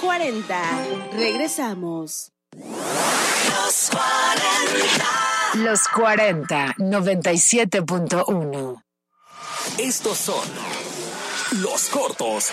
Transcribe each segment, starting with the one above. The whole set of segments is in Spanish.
40. Regresamos. Los 40, 97.1. Estos son los cortos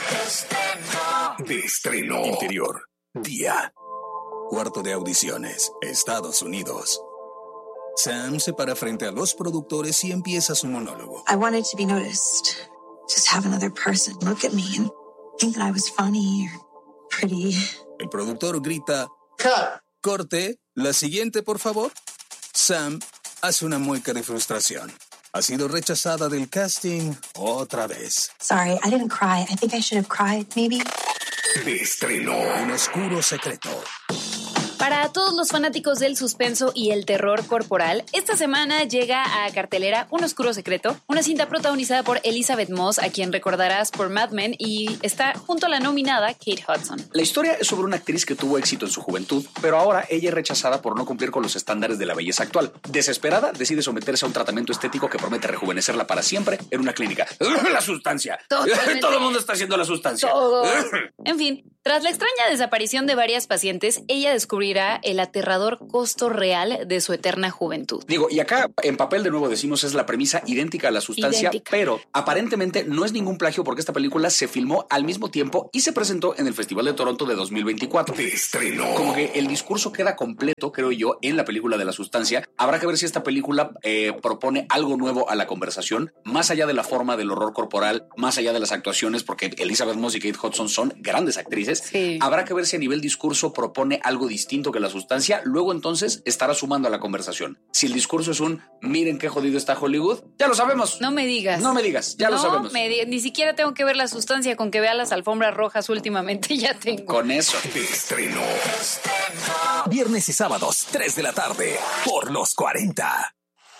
de estreno. Interior, día. Cuarto de audiciones, Estados Unidos. Sam se para frente a los productores y empieza su monólogo. I wanted to be noticed. Just have another person look at me and think that I was funny or pretty. El productor grita: ¡Cut! Corte, la siguiente, por favor. Sam hace una mueca de frustración. Ha sido rechazada del casting otra vez. Sorry, I didn't cry. I think I should have cried, maybe. De estreno, Un oscuro secreto. Para todos los fanáticos del suspenso y el terror corporal, esta semana llega a cartelera Un oscuro secreto, una cinta protagonizada por Elizabeth Moss, a quien recordarás por Mad Men, y está junto a la nominada Kate Hudson. La historia es sobre una actriz que tuvo éxito en su juventud, pero ahora ella es rechazada por no cumplir con los estándares de la belleza actual. Desesperada, decide someterse a un tratamiento estético que promete rejuvenecerla para siempre en una clínica. ¡La sustancia! Totalmente. Todo el mundo está haciendo la sustancia. Todo. En fin, tras la extraña desaparición de varias pacientes, ella descubrirá el aterrador costo real de su eterna juventud. Digo, y acá en papel de nuevo decimos es la premisa idéntica a la sustancia, pero aparentemente no es ningún plagio porque esta película se filmó al mismo tiempo y se presentó en el Festival de Toronto de 2024. De estreno. Como que el discurso queda completo, creo yo, en la película de la sustancia. Habrá que ver si esta película propone algo nuevo a la conversación, más allá de la forma del horror corporal, más allá de las actuaciones, porque Elizabeth Moss y Kate Hudson son grandes actrices. Sí. Habrá que ver si a nivel discurso propone algo distinto que la sustancia, luego entonces estará sumando a la conversación. Si el discurso es un miren qué jodido está Hollywood, ya lo sabemos. No me digas. No me digas, ya lo sabemos. Ni siquiera tengo que ver la sustancia, con que vea las alfombras rojas últimamente ya tengo. Con eso. De estreno. Viernes y sábados, 3 de la tarde, por los 40.